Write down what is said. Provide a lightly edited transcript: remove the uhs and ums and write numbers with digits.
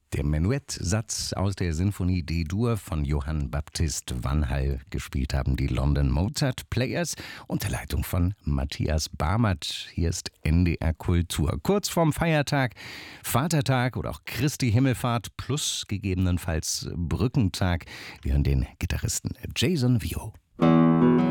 Der Menuettsatz aus der Sinfonie D-Dur von Johann Baptist Vanhall. Gespielt haben die London Mozart Players unter Leitung von Matthias Barmert. Hier ist NDR Kultur. Kurz vorm Feiertag, Vatertag oder auch Christi Himmelfahrt plus gegebenenfalls Brückentag. Wir hören den Gitarristen Jason Vio.